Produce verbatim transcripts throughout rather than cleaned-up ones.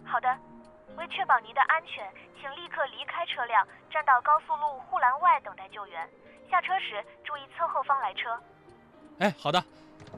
好的，为确保您的安全，请立刻离开车辆，站到高速路护栏外等待救援。下车时注意侧后方来车。 哎，好的。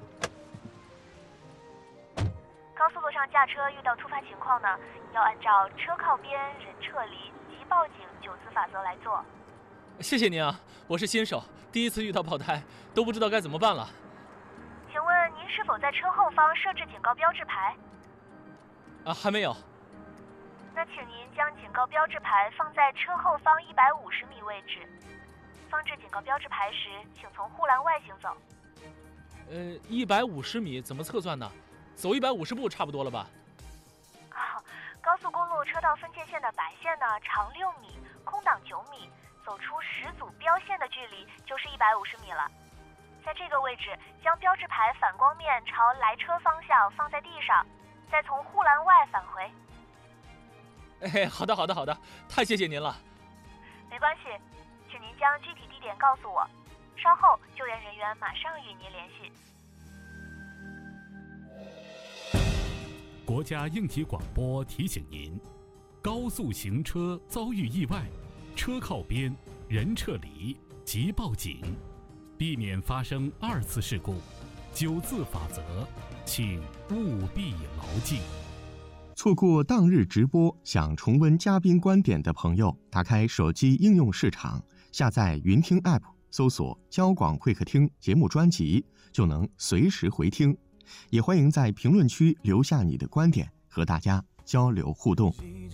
高速路上驾车遇到突发情况呢，要按照车靠边、人撤离、即报警九字法则来做。 谢谢您啊，我是新手，第一次遇到爆胎，都不知道该怎么办了。 请问您是否在车后方设置警告标志牌？ 啊，还没有。 那请您将警告标志牌放在车后方一百五十米位置。放置警告标志牌时，请从护栏外行走。 呃，一百五十米怎么测算呢？走一百五十步差不多了吧？ 哦，高速公路车道分界线的白线呢，长六米，空档九米，走出十组标线的距离就是一百五十米了。在这个位置，将标志牌反光面朝来车方向放在地上，再从护栏外返回。 哎，好的，好的，好的，太谢谢您了。 没关系，请您将具体地点告诉我，稍后救援人员马上与您联系。 国家应急广播提醒您：高速行车遭遇意外，车靠边，人撤离，即报警，避免发生二次事故。九字法则，请务必牢记。 错过当日直播，想重温嘉宾观点的朋友，打开手机应用市场，下载云听 App， 搜索交广会客厅节目专辑，就能随时回听。也欢迎在评论区留下你的观点，和大家交流互动。